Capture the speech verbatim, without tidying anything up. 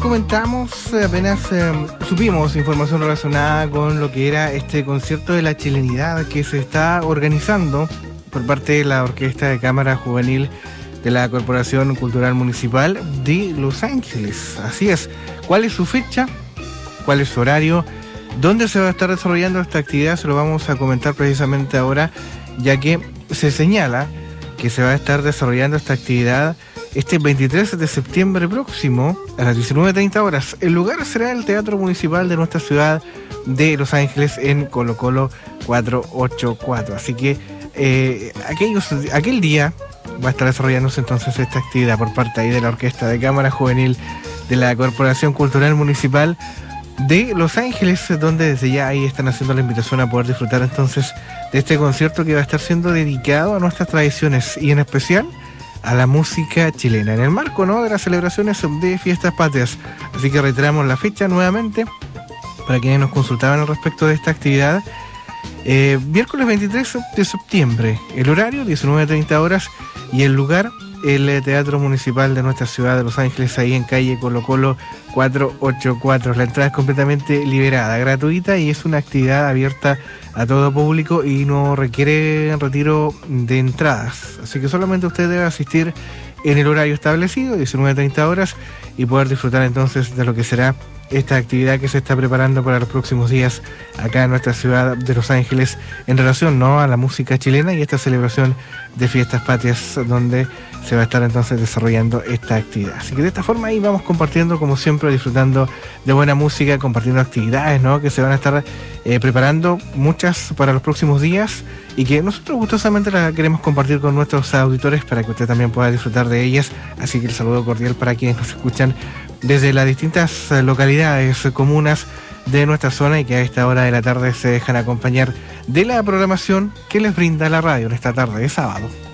comentamos, apenas eh, supimos información relacionada con lo que era este concierto de la chilenidad que se está organizando por parte de la Orquesta de Cámara Juvenil de la Corporación Cultural Municipal de Los Ángeles. Así es. ¿Cuál es su fecha? ¿Cuál es su horario? ¿Dónde se va a estar desarrollando esta actividad? Se lo vamos a comentar precisamente ahora, ya que se señala que se va a estar desarrollando esta actividad este veintitrés de septiembre próximo a las diecinueve treinta horas. El lugar será el Teatro Municipal de nuestra ciudad de Los Ángeles en Colo Colo cuatrocientos ochenta y cuatro. Así que eh, aquellos, aquel día va a estar desarrollándose entonces esta actividad por parte ahí de la Orquesta de Cámara Juvenil de la Corporación Cultural Municipal de Los Ángeles, donde desde ya ahí están haciendo la invitación a poder disfrutar entonces de este concierto que va a estar siendo dedicado a nuestras tradiciones y en especial a la música chilena, en el marco, ¿no?, de las celebraciones de Fiestas Patrias. Así que reiteramos la fecha nuevamente para quienes nos consultaban al respecto de esta actividad. Eh, miércoles veintitrés de septiembre, el horario diecinueve treinta horas y el lugar el Teatro Municipal de nuestra ciudad de Los Ángeles, ahí en calle Colo Colo cuatrocientos ochenta y cuatro. La entrada es completamente liberada, gratuita, y es una actividad abierta a todo público y no requiere retiro de entradas. Así que solamente usted debe asistir en el horario establecido, diecinueve treinta horas, y poder disfrutar entonces de lo que será esta actividad que se está preparando para los próximos días acá en nuestra ciudad de Los Ángeles en relación, ¿no?, a la música chilena y esta celebración de Fiestas Patrias, donde se va a estar entonces desarrollando esta actividad. Así que de esta forma ahí vamos compartiendo, como siempre, disfrutando de buena música, compartiendo actividades, ¿no?, que se van a estar eh, preparando, muchas para los próximos días, y que nosotros gustosamente las queremos compartir con nuestros auditores para que usted también pueda disfrutar de ellas. Así que el saludo cordial para quienes nos escuchan desde las distintas localidades, comunas de nuestra zona, y que a esta hora de la tarde se dejan acompañar de la programación que les brinda la radio en esta tarde de sábado.